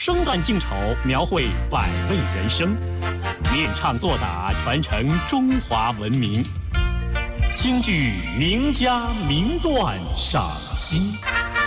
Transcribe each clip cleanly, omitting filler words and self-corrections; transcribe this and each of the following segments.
生旦净丑，描绘百味人生，练唱作打，传承中华文明。京剧名家名段赏析。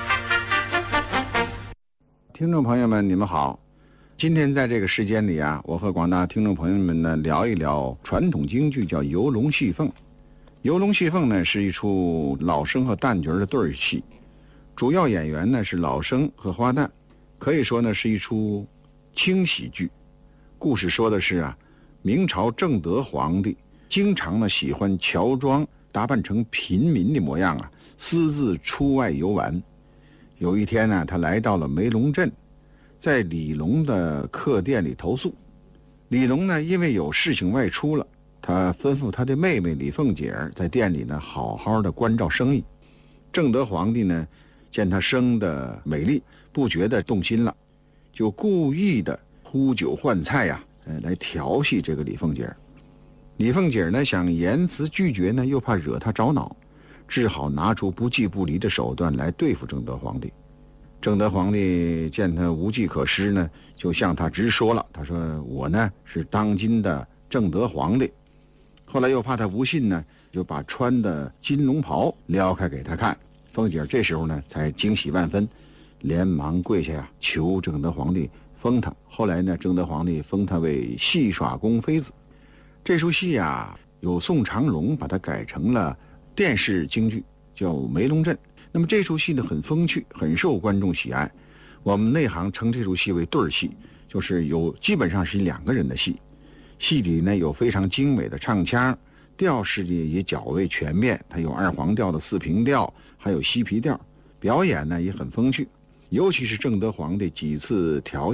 听众朋友们，你们好。今天在这个时间里啊，我和广大听众朋友们呢聊一聊传统京剧，叫《游龙戏凤》。《游龙戏凤》呢是一出老生和旦角的对儿戏，主要演员呢是老生和花旦，可以说呢是一出轻喜剧。故事说的是啊，明朝正德皇帝经常呢喜欢乔装打扮成平民的模样啊，私自出外游玩。有一天呢，他来到了梅龙镇，在李龙的客店里投宿。李龙呢因为有事情外出了，他吩咐他的妹妹李凤姐在店里呢好好的关照生意。正德皇帝呢见她生得美丽，不觉得动心了，就故意的呼酒唤菜呀，来调戏这个李凤姐。李凤姐呢想言辞拒绝呢，又怕惹她着恼，只好拿出不计不离的手段来对付正德皇帝。正德皇帝见他无计可施呢，就向他直说了，他说我呢是当今的正德皇帝。后来又怕他无信呢，就把穿的金龙袍撩开给他看。凤姐这时候呢才惊喜万分，连忙跪下呀求正德皇帝封他。后来呢，正德皇帝封他为戏耍宫妃子。这出戏啊，有宋长荣把它改成了电视京剧，叫《梅龙镇》。那么这出戏呢很风趣，很受观众喜爱。我们内行称这出戏为对儿戏，就是基本上是两个人的戏。戏里呢有非常精美的唱腔，调式里也较为全面，它有二黄调的四平调，还有西皮调，表演呢也很风趣。尤其是正德皇帝几次调